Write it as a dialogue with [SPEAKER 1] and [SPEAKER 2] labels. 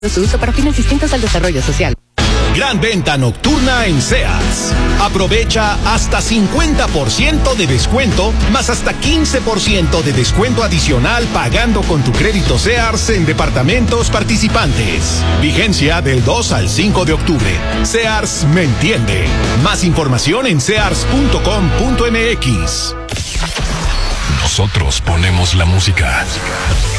[SPEAKER 1] Su uso para fines distintos al desarrollo social.
[SPEAKER 2] Gran venta nocturna en Sears. Aprovecha hasta 50% de descuento, más hasta 15% de descuento adicional pagando con tu crédito Sears en departamentos participantes. Vigencia del 2 al 5 de octubre. Sears me entiende. Más información en sears.com.mx.
[SPEAKER 3] Nosotros ponemos la música.